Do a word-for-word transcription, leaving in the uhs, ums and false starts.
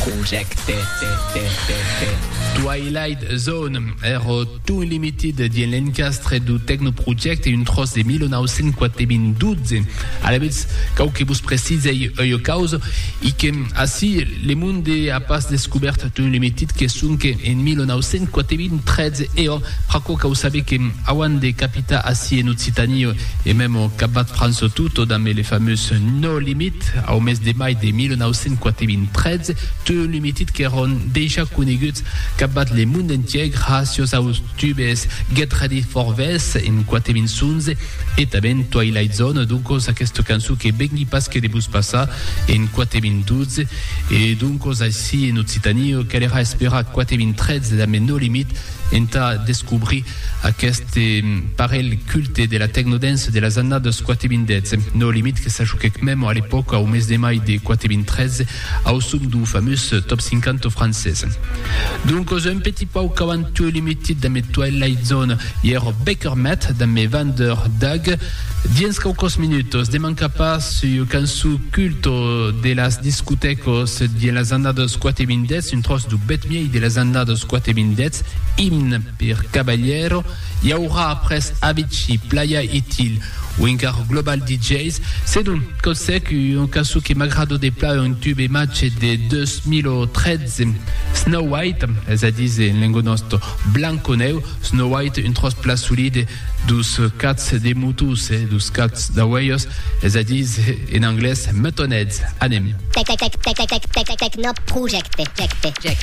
Project. Twilight Zone ero tu limited di l'encastre du Techno Project e un tros de millenovecentoquarantadue. Allebeds, cau che bus precisei io causa e che assi le monde a pas descoberto tu limited che sun che in millenovecentoquarantatré e o praco cau sabe che awan de capita assi en Occitanie e memo cabat France tutto da me le fameuses No Limit au mes de mai de millenovecentoquarantatré tu limited che eron déjà coneguts cabat le monde entier gracias aos tubes Get Ready for This in quatevin sunze e taben Twilight Zone dunque a questo canzu che bengi pas che debus passa in quatevin douze e dunque assi in Occitanie che era spera quatevin treize da me No Limit enta descobri aquest parel culte de la technodance de la annades quatevin-dez. No Limit que s'ajoute même à l'époque au mes de mai de quatevin-treize au sum du fameux top cinquante français. Donc un petit peu au quarante limited dans mes Twilight Zone hier Baker Met dans mes vendeurs dag diez caucos minutos de manca pas io cansu culto de las discotecos de las annades quatevin-dez un tros du bet miei de las annades quatevin-dez himne per caballero y aura après Avicii Playa Itil ou encar Global D Js c'est donc que c'est qu'un casu qui m'agrado de plat un tube et match de deux mille treize Snow White ça disait lengo nostro blanco neu Snow White une tros plat solide dos cats de mutus et dos cats d'awayos ça disait en anglais Muttonheads anem Techno Project.